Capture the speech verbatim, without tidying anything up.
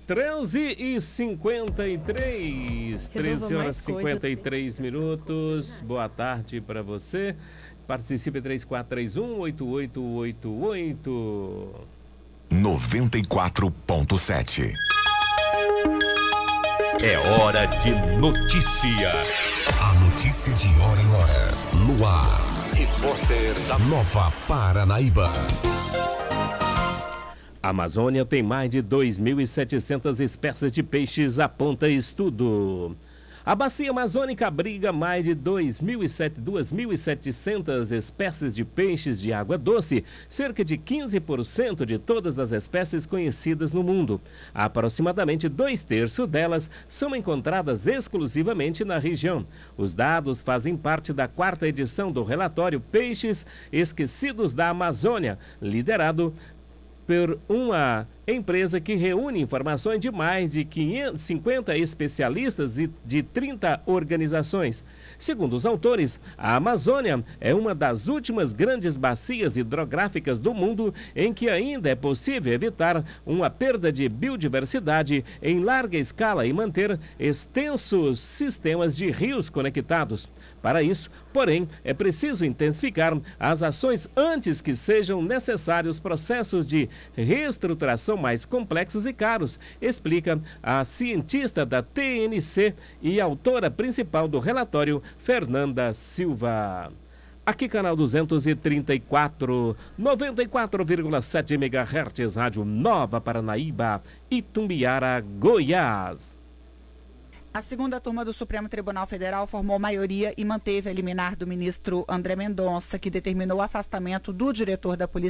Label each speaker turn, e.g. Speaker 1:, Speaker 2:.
Speaker 1: treze e cinquenta e três. treze horas e cinquenta e três minutos. Boa tarde para você. Participe três quatro três um, oito oito oito oito.
Speaker 2: noventa e quatro ponto sete.
Speaker 3: É hora de notícia.
Speaker 2: A notícia de hora em hora. No ar. Repórter da Nova Paranaíba.
Speaker 1: A Amazônia tem mais de dois mil e setecentas espécies de peixes, aponta estudo. A bacia amazônica abriga mais de dois mil e setecentas espécies de peixes de água doce, cerca de quinze por cento de todas as espécies conhecidas no mundo. Aproximadamente dois terços delas são encontradas exclusivamente na região. Os dados fazem parte da quarta edição do relatório Peixes Esquecidos da Amazônia, liderado por uma empresa que reúne informações de mais de quinhentos e cinquenta especialistas e de trinta organizações. Segundo os autores, a Amazônia é uma das últimas grandes bacias hidrográficas do mundo em que ainda é possível evitar uma perda de biodiversidade em larga escala e manter extensos sistemas de rios conectados. Para isso, porém, é preciso intensificar as ações antes que sejam necessários processos de reestruturação mais complexos e caros, explica a cientista da T N C e autora principal do relatório, Fernanda Silva. Aqui, canal duzentos e trinta e quatro, noventa e quatro vírgula sete megahertz, Rádio Nova Paranaíba, Itumbiara, Goiás.
Speaker 4: A segunda turma do Supremo Tribunal Federal formou maioria e manteve a liminar do ministro André Mendonça, que determinou o afastamento do diretor da Polícia